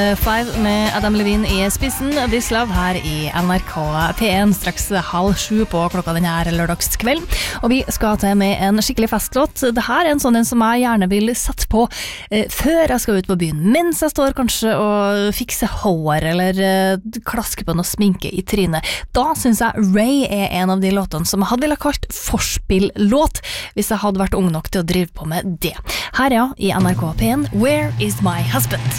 Five med Adam Levine I spissen. This Love her I NRK P1 straks 6:30 på klokka denne lørdagskveld. Og vi skal til med en skikkelig festlåt. Det her en sånn en som jeg gjerne vil sette på før jeg skal ut på byen. Mens jeg står kanskje og fikser hår eller klasker på noe sminke I trynet. Da synes jeg Ray en av de låtene som jeg hadde ville kalt forspillåt hvis jeg hadde vært ung nok til å drive på med det. Her I NRK P1, Where is my husband?